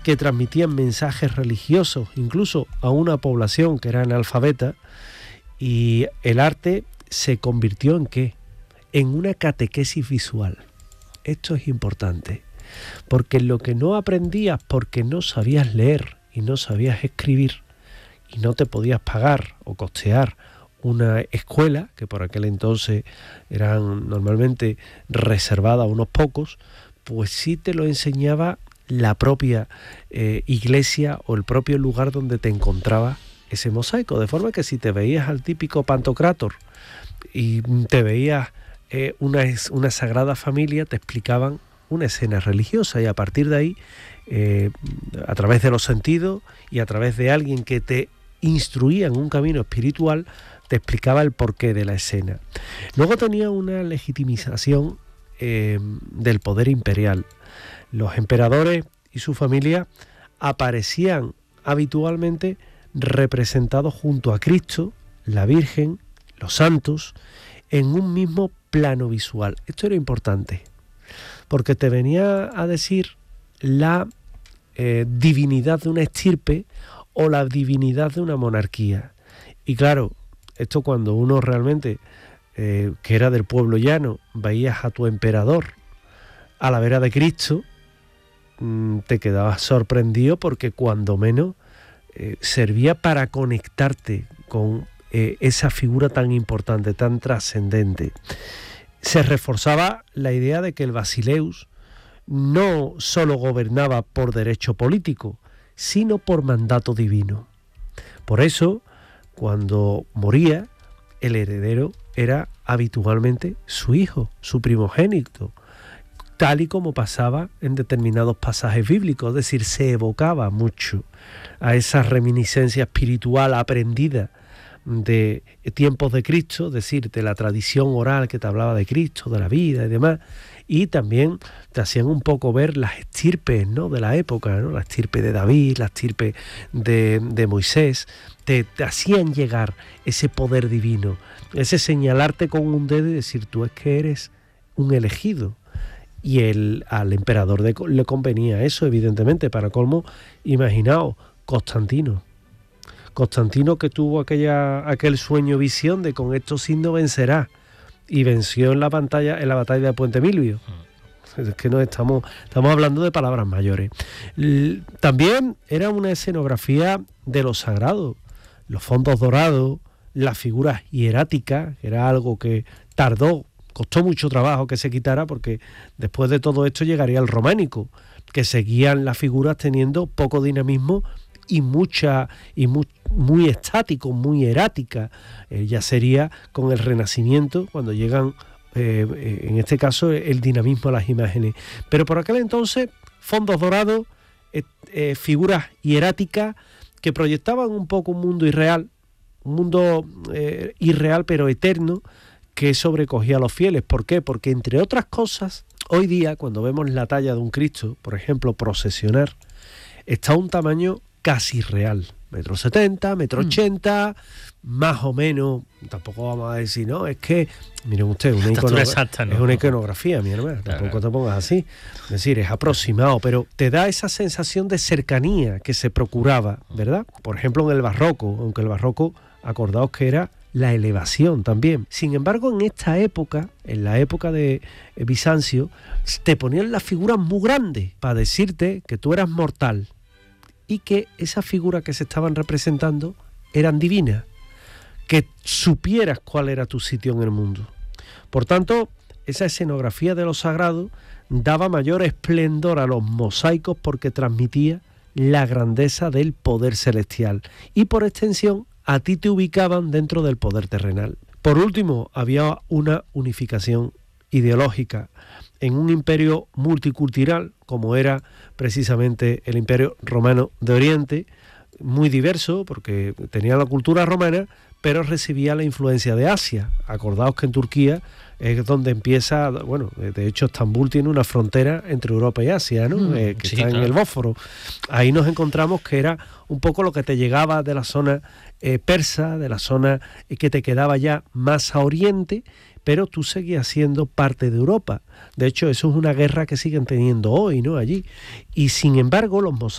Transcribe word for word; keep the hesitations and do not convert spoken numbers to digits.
que transmitían mensajes religiosos, incluso a una población que era analfabeta, y el arte se convirtió en ¿qué? En una catequesis visual. Esto es importante, porque lo que no aprendías porque no sabías leer y no sabías escribir y no te podías pagar o costear una escuela, que por aquel entonces eran normalmente reservadas a unos pocos, pues sí te lo enseñaba la propia eh, iglesia o el propio lugar donde te encontraba ese mosaico, de forma que si te veías al típico Pantocrátor y te veías eh, una, una Sagrada Familia, te explicaban una escena religiosa, y a partir de ahí, eh, a través de los sentidos y a través de alguien que te instruía en un camino espiritual, te explicaba el porqué de la escena. Luego tenía una legitimización eh, del poder imperial. Los emperadores y su familia aparecían habitualmente representados junto a Cristo, la Virgen, los santos, en un mismo plano visual. Esto era importante, porque te venía a decir la eh, divinidad de una estirpe o la divinidad de una monarquía. Y claro, esto cuando uno realmente, eh, que era del pueblo llano, veías a tu emperador a la vera de Cristo, mmm, te quedabas sorprendido, porque cuando menos eh, servía para conectarte con eh, esa figura tan importante, tan trascendente. Se reforzaba la idea de que el Basileus no solo gobernaba por derecho político, sino por mandato divino. Por eso, cuando moría, el heredero era habitualmente su hijo, su primogénito, tal y como pasaba en determinados pasajes bíblicos. Es decir, se evocaba mucho a esa reminiscencia espiritual aprendida de tiempos de Cristo, es decir, de la tradición oral que te hablaba de Cristo, de la vida y demás, y también te hacían un poco ver las estirpes, ¿no?, de la época, ¿no?, la estirpe de David, la estirpe de, de Moisés. Te, te hacían llegar ese poder divino, ese señalarte con un dedo y decir, tú es que eres un elegido. Y el, al emperador de, le convenía eso, evidentemente. Para colmo, imaginaos, Constantino. Constantino, que tuvo aquella, aquel sueño visión de con estos signos vencerá, y venció en la pantalla, en la batalla de Puente Milvio. Es que no estamos, estamos hablando de palabras mayores. L- también era una escenografía de lo sagrado, los fondos dorados, las figuras hieráticas, que era algo que tardó, costó mucho trabajo que se quitara, porque después de todo esto llegaría el románico, que seguían las figuras teniendo poco dinamismo y mucha y muy, muy estático, muy erática. Eh, ya sería con el Renacimiento cuando llegan, eh, en este caso, el dinamismo a las imágenes. Pero por aquel entonces, fondos dorados, eh, eh, figuras hieráticas que proyectaban un poco un mundo irreal, un mundo eh, irreal pero eterno, que sobrecogía a los fieles. ¿Por qué? Porque, entre otras cosas, hoy día, cuando vemos la talla de un Cristo, por ejemplo, procesionar, está a un tamaño casi real, metro setenta, metro ochenta, mm. más o menos. Tampoco vamos a decir, no, es que, miren ustedes, una iconogra- exacta, ¿no? Es una iconografía, mi hermano, claro. Tampoco te pongas así, es decir, es aproximado, pero te da esa sensación de cercanía que se procuraba, ¿verdad? Por ejemplo, en el barroco, aunque el barroco, acordaos que era la elevación también. Sin embargo, en esta época, en la época de Bizancio, te ponían las figuras muy grandes para decirte que tú eras mortal y que esas figuras que se estaban representando eran divinas, que supieras cuál era tu sitio en el mundo. Por tanto, esa escenografía de lo sagrado daba mayor esplendor a los mosaicos, porque transmitía la grandeza del poder celestial, y por extensión a ti te ubicaban dentro del poder terrenal. Por último, había una unificación ideológica en un imperio multicultural como era precisamente el Imperio Romano de Oriente, muy diverso porque tenía la cultura romana, pero recibía la influencia de Asia. Acordaos que en Turquía es donde empieza, bueno, de hecho Estambul tiene una frontera entre Europa y Asia, ¿no? Mm, eh, que sí, está claro, en el Bósforo. Ahí nos encontramos que era un poco lo que te llegaba de la zona eh, persa, de la zona eh, que te quedaba ya más a oriente, pero tú seguías siendo parte de Europa. De hecho, eso es una guerra que siguen teniendo hoy, ¿no? Allí. Y sin embargo, los mosaicos